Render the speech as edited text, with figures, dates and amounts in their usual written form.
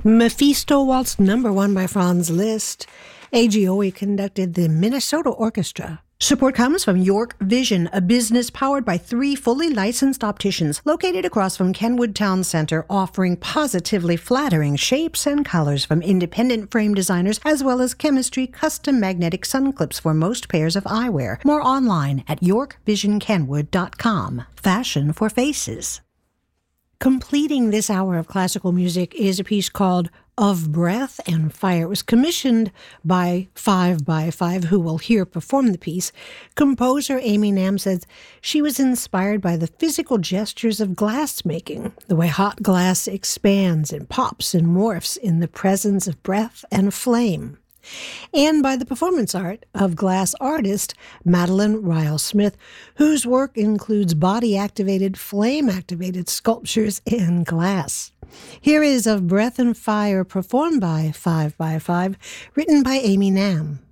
Mephisto waltzed #1 by Franz Liszt. AGOE conducted the Minnesota Orchestra. Support comes from York Vision, a business powered by 3 fully licensed opticians located across from Kenwood Town Center, offering positively flattering shapes and colors from independent frame designers, as well as chemistry custom magnetic sun clips for most pairs of eyewear. More online at yorkvisionkenwood.com. Fashion for faces. Completing this hour of classical music is a piece called Of Breath and Fire. It was commissioned by 5 by 5, who will hear perform the piece. Composer Amy Nam says she was inspired by the physical gestures of glass making, the way hot glass expands and pops and morphs in the presence of breath and flame, and by the performance art of glass artist Madeline Ryle-Smith, whose work includes body-activated, flame-activated sculptures in glass. Here is Of Breath and Fire, performed by 5 by 5, written by Amy Nam.